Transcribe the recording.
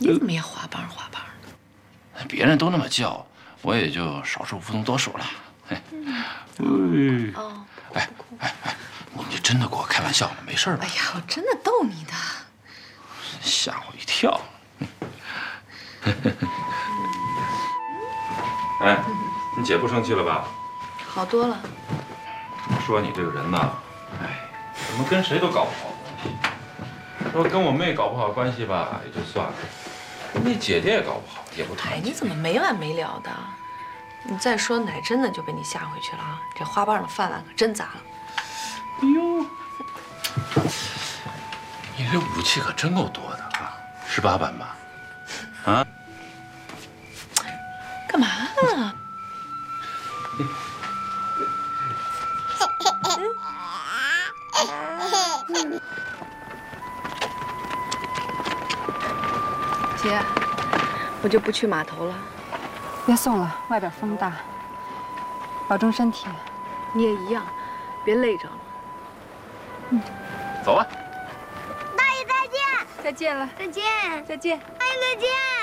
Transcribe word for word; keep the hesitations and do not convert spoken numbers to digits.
你怎么也滑棒滑棒的？别人都那么叫，我也就少数服从多数了。哎， 嗯、哦， 哎哎哎，你真的跟我开玩笑吗？没事吧？ 哎呀，我真的逗你的， 吓我一跳。哎，你姐不生气了吧？ 好多了。 说你这个人呐，哎，怎么跟谁都搞不好关系？说跟我妹搞不好关系吧，也就算了，跟你姐姐也搞不好，也不团哎， 结。 你怎么没完没了的？你再说奶真的就被你吓回去了啊！这花瓣的饭碗可真砸了。 哎呦，你这武器可真够多的啊！十八般吧？啊？ 干嘛呢？姐，我就不去码头了。 别送了，外边风大，保重身体。 你也一样，别累着了。 嗯，走吧。 大爷再见。 再见了。 再见。 再见。 大爷再见。